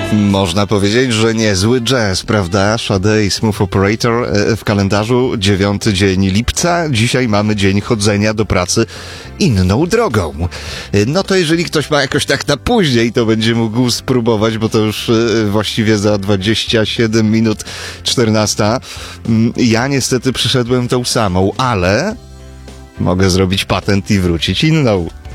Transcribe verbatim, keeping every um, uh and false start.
Można powiedzieć, że niezły jazz, prawda? Sade i Smooth Operator w kalendarzu dziewiąty dzień lipca. Dzisiaj mamy dzień chodzenia do pracy inną drogą. No to jeżeli ktoś ma jakoś tak na później, to będzie mógł spróbować, bo to już właściwie za dwadzieścia siedem minut czternasta. Ja niestety przyszedłem tą samą, ale mogę zrobić patent i wrócić inną.